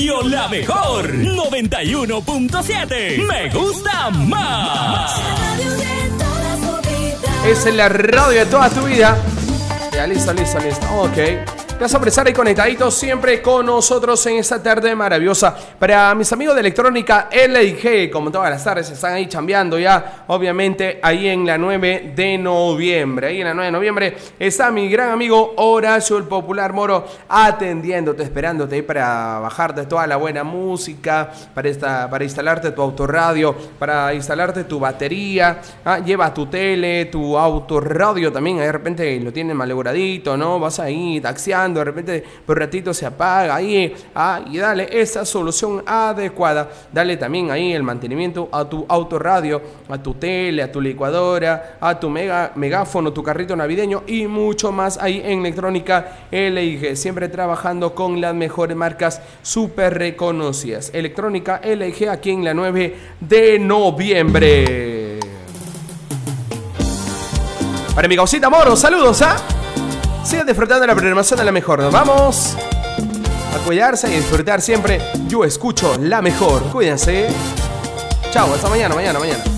Radio La Mejor 91.7. Me gusta más. Es la radio de toda tu vida. Ya, listo. Ok. Gracias por estar ahí conectaditos siempre con nosotros en esta tarde maravillosa. Para mis amigos de Electrónica LG, como todas las tardes, están ahí chambeando ya, obviamente, ahí en la 9 de noviembre. Ahí en la 9 de noviembre está mi gran amigo Horacio, el Popular Moro, atendiéndote, esperándote ahí para bajarte toda la buena música, para instalarte tu autorradio, para instalarte tu batería. Lleva tu tele, tu autorradio también. Ahí de repente lo tienes malogradito, ¿no? Vas ahí taxiando, de repente por un ratito se apaga ahí, y dale esa solución adecuada. Dale también ahí el mantenimiento a tu autorradio, a tu tele, a tu licuadora, a tu megáfono, tu carrito navideño y mucho más ahí en Electrónica LG, siempre trabajando con las mejores marcas súper reconocidas. Electrónica LG aquí en la 9 de noviembre. Para mi causita Moro, saludos, sigan disfrutando de la programación de La Mejor. Nos vamos a cuidarse y disfrutar siempre. Yo escucho La Mejor. Cuídense. Chao, hasta mañana.